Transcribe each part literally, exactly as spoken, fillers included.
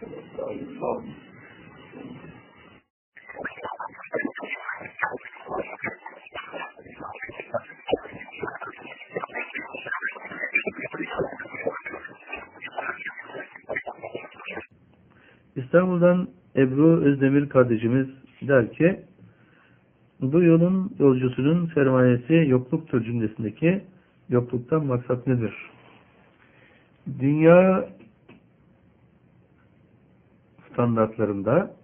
Sağ olun. İstanbul'dan Ebru Özdemir kardeşimiz der ki, bu yolun yolcusunun sermayesi yokluktur cümlesindeki yokluktan maksat nedir? Dünya standartlarında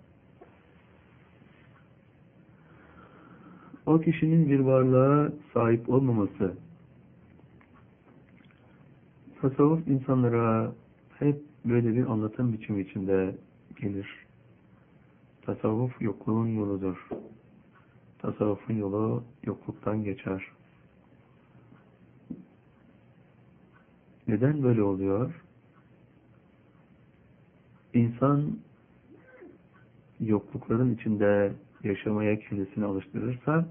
o kişinin bir varlığa sahip olmaması, tasavvuf insanlara hep böyle bir anlatım biçimi içinde gelir. Tasavvuf yokluğun yoludur. Tasavvufun yolu yokluktan geçer. Neden böyle oluyor? İnsan yoklukların içinde yaşamaya kendisini alıştırırsa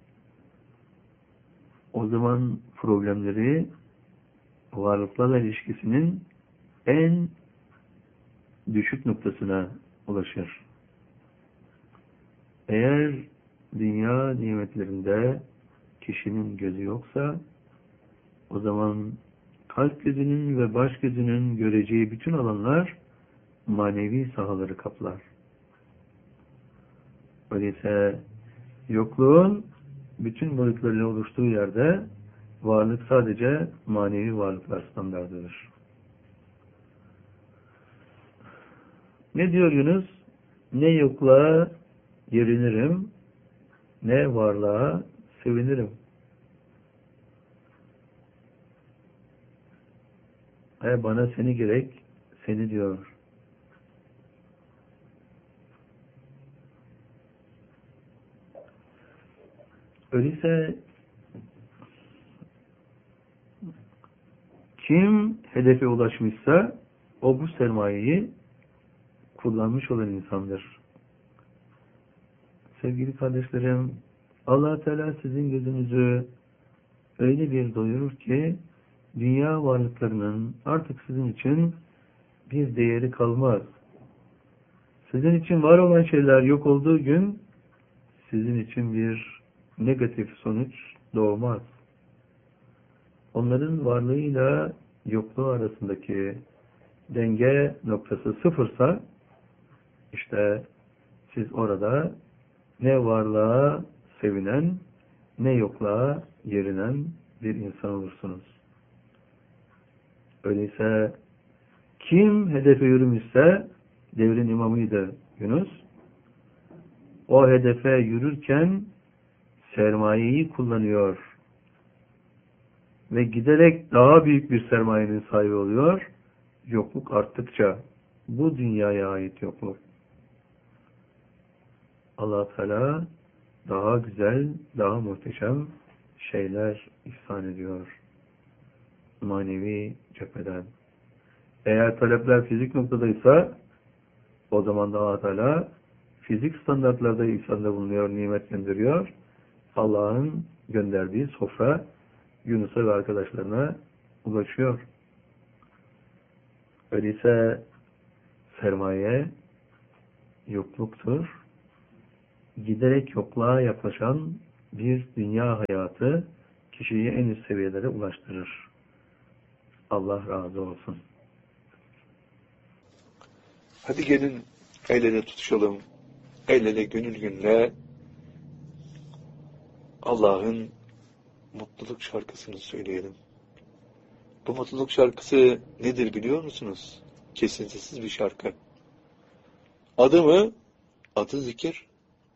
o zaman problemleri varlıklarla ilişkisinin en düşük noktasına ulaşır. Eğer dünya nimetlerinde kişinin gözü yoksa o zaman kalp gözünün ve baş gözünün göreceği bütün alanlar manevi sahaları kaplar. Öyleyse yokluğun bütün boyutlarıyla oluştuğu yerde varlık sadece manevi varlıklar standartıdır. Ne diyor Yunus? Ne yokluğa yerinirim, ne varlığa sevinirim. E bana seni gerek, seni diyor. Öyleyse kim hedefe ulaşmışsa o bu sermayeyi kullanmış olan insandır. Sevgili kardeşlerim, Allah Teala sizin gözünüzü öyle bir doyurur ki dünya varlıklarının artık sizin için bir değeri kalmaz. Sizin için var olan şeyler yok olduğu gün sizin için bir negatif sonuç doğmaz. Onların varlığıyla yokluğu arasındaki denge noktası sıfırsa işte siz orada ne varlığa sevinen ne yokluğa yerinen bir insan olursunuz. Öyleyse kim hedefe yürümüşse devrin imamıydı Yunus. O hedefe yürürken sermayeyi kullanıyor ve giderek daha büyük bir sermayenin sahibi oluyor. Yokluk arttıkça bu dünyaya ait yokluk. Allah Teala daha güzel, daha muhteşem şeyler ihsan ediyor manevi cepheden. Eğer talepler fizik noktadaysa o zaman da Allah Teala fizik standartlarda ihsanda bulunuyor, nimetlendiriyor. Allah'ın gönderdiği sofra Yunus'a ve arkadaşlarına ulaşıyor. Öyleyse sermaye yokluktur. Giderek yokluğa yaklaşan bir dünya hayatı kişiyi en üst seviyelere ulaştırır. Allah razı olsun. Hadi gelin el ele tutuşalım. El ele gönül gönüle Allah'ın mutluluk şarkısını söyleyelim. Bu mutluluk şarkısı nedir biliyor musunuz? Kesintisiz bir şarkı. Adı mı? Adı zikir.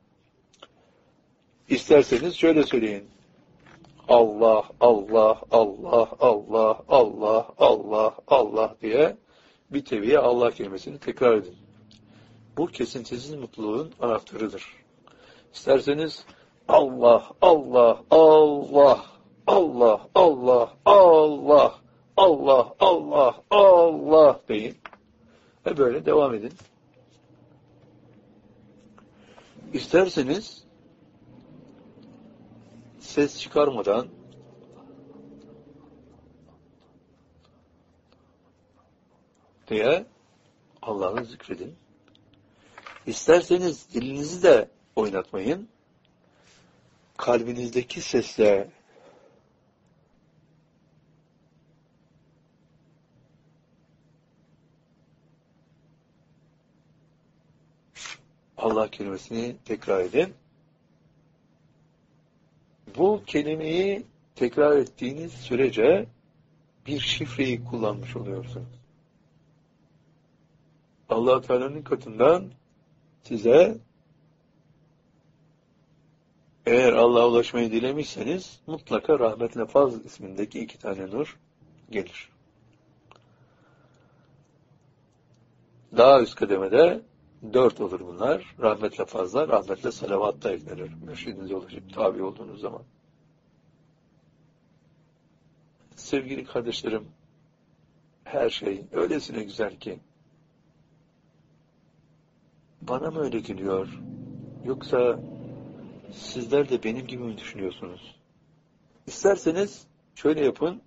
İsterseniz şöyle söyleyin. Allah, Allah, Allah, Allah, Allah, Allah, Allah diye bir teviye Allah kelimesini tekrar edin. Bu kesintisiz mutluluğun anahtarıdır. İsterseniz Allah, Allah, Allah, Allah, Allah, Allah, Allah, Allah, Allah deyin. Ve böyle devam edin. İsterseniz ses çıkarmadan diye Allah'ı zikredin. İsterseniz dilinizi de oynatmayın. Kalbinizdeki sesle Allah kelimesini tekrar edin. Bu kelimeyi tekrar ettiğiniz sürece bir şifreyi kullanmış oluyorsunuz. Allah Teala'nın katından size, eğer Allah'a ulaşmayı dilemişseniz, mutlaka Rahmet Lefaz ismindeki iki tane nur gelir. Daha üst kademede dört olur bunlar. Rahmet Lefazlar, rahmetle salavat da eklenir. Mürşidinize ulaşıp tabi olduğunuz zaman. Sevgili kardeşlerim, her şey öylesine güzel ki, bana mı öyle geliyor, yoksa sizler de benim gibi mi düşünüyorsunuz? İsterseniz şöyle yapın,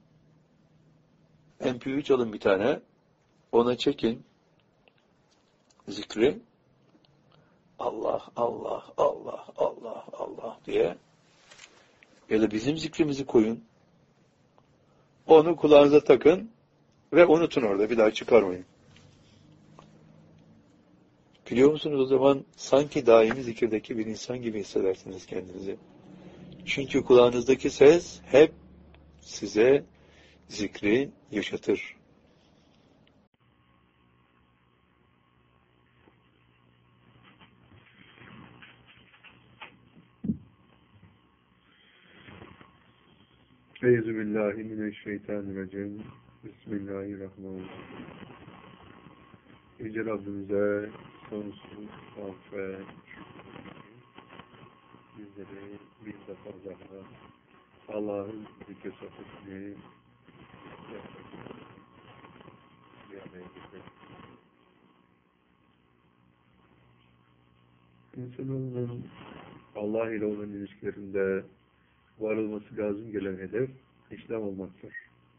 M P üç alın bir tane, ona çekin zikri, Allah, Allah, Allah, Allah, Allah diye, ya da bizim zikrimizi koyun, onu kulağınıza takın ve unutun orada, bir daha çıkarmayın. Biliyor musunuz, o zaman sanki daimi zikirdeki bir insan gibi hissedersiniz kendinizi. Çünkü kulağınızdaki ses hep size zikri yaşatır. Euzubillahimineşşeytanirracim. Bismillahirrahmanirrahim. Yüce Rabbimize sonsuz af ve bizleri bir defa daha Allah'ın zikir sohbetini yapmaya getirdik. İnsanın Allah ile olan ilişkilerinde varılması lazım gelen hedef İslam olmaktır.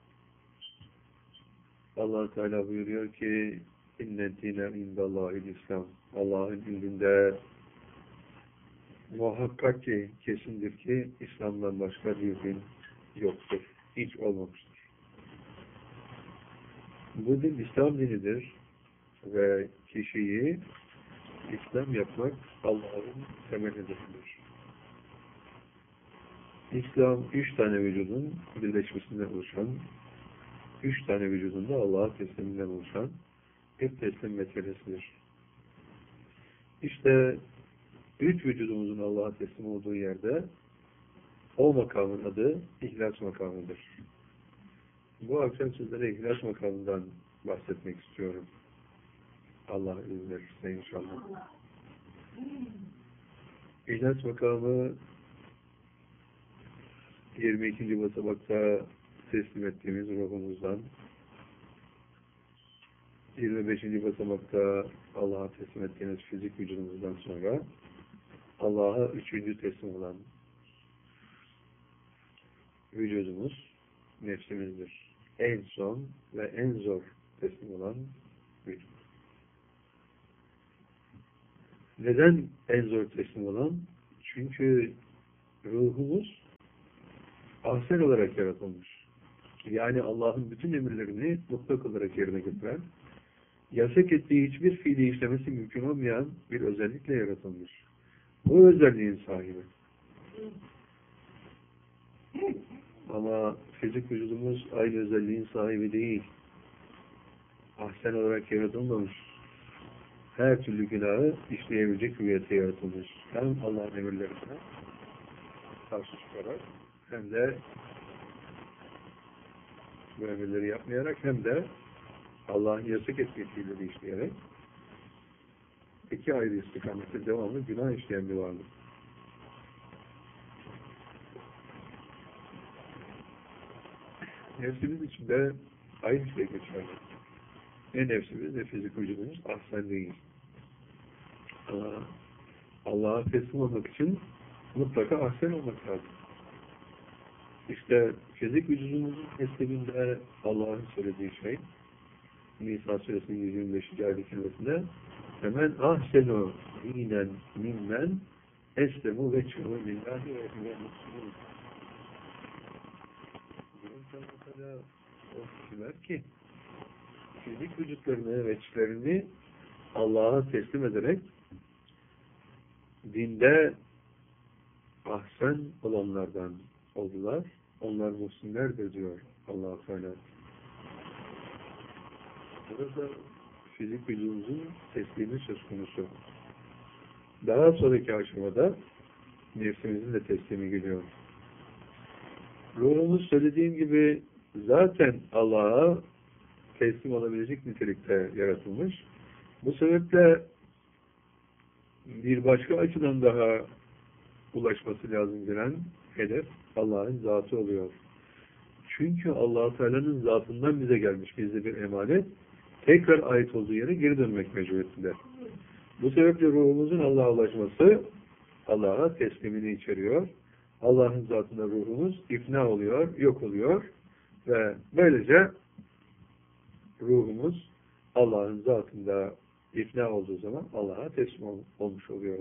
Allah Teala buyuruyor ki İnne dine indallahil İslam. Allah'ın indinde muhakkak ki, kesindir ki İslam'dan başka bir din yoktur. Hiç olmamıştır. Bu din İslam dinidir ve kişiyi İslam yapmak Allah'ın temel hedefidir. İslam üç tane vücudun birleşmesinden oluşan, üç tane vücudunda Allah'a tesliminden oluşan bir teslim meselesidir. İşte üç vücudumuzun Allah'a teslim olduğu yerde o makamın adı İhlas makamıdır. Bu akşam sizlere İhlas makamından bahsetmek istiyorum. Allah izin verirse inşallah. İhlas makamı yirmi ikinci basamakta teslim ettiğimiz ruhumuzdan, yirmi beşinci basamakta Allah'a teslim ettiğimiz fizik vücudumuzdan sonra Allah'a üçüncü teslim olan vücudumuz nefsimizdir. En son ve en zor teslim olan vücut. Neden en zor teslim olan? Çünkü ruhumuz ahsen olarak yaratılmış. Yani Allah'ın bütün emirlerini mutlak olarak yerine getiren, yasak ettiği hiçbir fiili işlemesi mümkün olmayan bir özellikle yaratılmış. Bu özelliğin sahibi. Ama fizik vücudumuz aynı özelliğin sahibi değil. Ahsen olarak yaratılmamış. Her türlü günahı işleyebilecek hüviyete yaratılmış. Hem Allah'ın emirlerine karşı çıkarak, hem de bu emirleri yapmayarak, hem de Allah'ın yasak ettiği fiilleri işleyerek iki ayrı istikamette devamlı günah işleyen bir varlık. Nefsimiz içinde aynı şey geçerli. Ne nefsimiz ne fizik vücudumuz ahsen değil. Ama Allah'a teslim olmak için mutlaka ahsen olmak lazım. İşte fizik vücudumuzun tesliminde Allah'ın söylediği şey, Nisa suresinin yüz yirmi beşinci ayet-i kerimesinde hemen ahsenu dinen mimmen eslemu ve çuhu lillahi ve huve muslimun. Mesela o kişiler ki fizik vücutlarını ve içlerini Allah'a teslim ederek dinde ahsen olanlardan oldular. Onlar muhsinlerdir diyor Allah-u Teala. Burada fizik vücudumuzun teslimi söz konusu. Daha sonraki aşamada nefsimizin de teslimi geliyor. Ruhumuz söylediğim gibi zaten Allah'a teslim olabilecek nitelikte yaratılmış. Bu sebeple bir başka açıdan daha ulaşması lazım gelen hedef Allah'ın zatı oluyor. Çünkü Allah-u Teala'nın zatından bize gelmiş bizde bir emanet, tekrar ait olduğu yere geri dönmek mecburiyetinde. Bu sebeple ruhumuzun Allah'a ulaşması Allah'a teslimini içeriyor. Allah'ın zatında ruhumuz ifna oluyor, yok oluyor ve böylece ruhumuz Allah'ın zatında ifna olduğu zaman Allah'a teslim ol olmuş oluyor.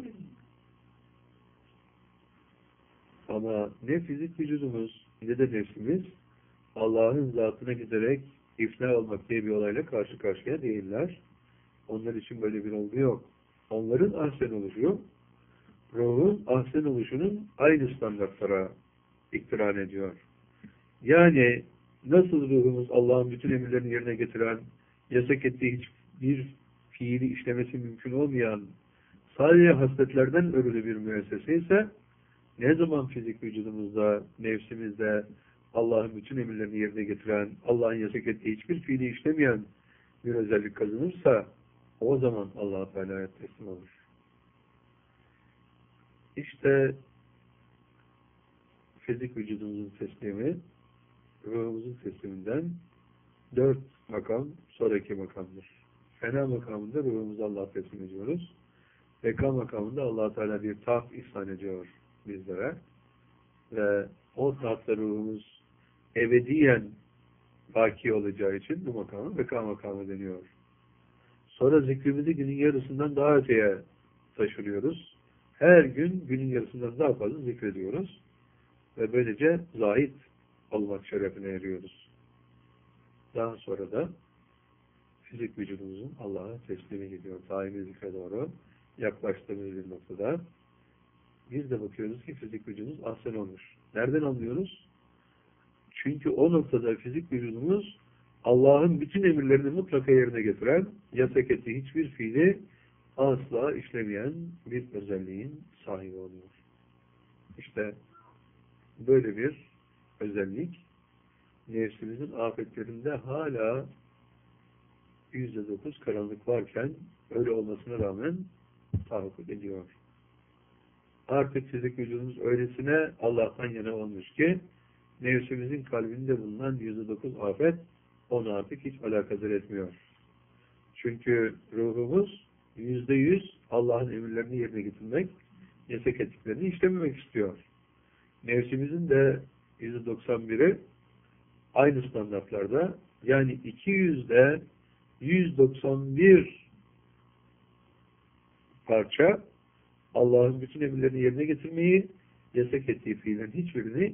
Ama ne fizik vücudumuz ne de nefsimiz Allah'ın zatına giderek ifna olmak diye bir olayla karşı karşıya değiller. Onlar için böyle bir olgu yok. Onların ahsen oluşu, ruhun ahsen oluşunun aynı standartlara iktiran ediyor. Yani nasıl ruhumuz Allah'ın bütün emirlerini yerine getiren, yasak ettiği hiçbir fiili işlemesi mümkün olmayan, sadece hasletlerden örülü bir müessese ise, ne zaman fizik vücudumuzda, nefsimizde Allah'ın bütün emirlerini yerine getiren, Allah'ın yasak ettiği hiçbir fiili işlemeyen bir özellik kazanırsa, o zaman Allah-u Teala'ya teslim olur. İşte fizik vücudumuzun teslimi, ruhumuzun tesliminden dört makam sonraki makamdır. Fena makamında ruhumuzu Allah'a teslim ediyoruz. Beka makamında Allah-u Teala bir taht ihsan ediyor bizlere. Ve o tahtta ruhumuz ebediyen baki olacağı için bu makamı beka makamı deniyor. Sonra zikrimizi günün yarısından daha öteye taşırıyoruz. Her gün günün yarısından daha fazla zikrediyoruz. Ve böylece zahid olmak şerefine eriyoruz. Daha sonra da fizik vücudumuzun Allah'a teslimi gidiyor. Daimi zikre doğru yaklaştığımız bir noktada biz de bakıyoruz ki fizik vücudumuz ahsen olmuş. Nereden anlıyoruz? Çünkü o noktada fizik vücudumuz Allah'ın bütün emirlerini mutlaka yerine getiren, yasak ettiği hiçbir fiili asla işlemeyen bir özelliğin sahibi oluyor. İşte böyle bir özellik nefsimizin afetlerinde hala yüzde dokuz karanlık varken öyle olmasına rağmen tahakkuk ediyor. Artık fizik vücudumuz öylesine Allah'tan yana olmuş ki nefsimizin kalbinde bulunan yüzde dokuz afet onu artık hiç alakadar etmiyor. Çünkü ruhumuz yüzde yüz Allah'ın emirlerini yerine getirmek, yasak ettiklerini işlememek istiyor. Nefsimizin de yüzde doksan biri aynı standartlarda, yani iki yüzde yüz doksan bir parça Allah'ın bütün emirlerini yerine getirmeyi, yasak ettiği fiillerin hiçbirini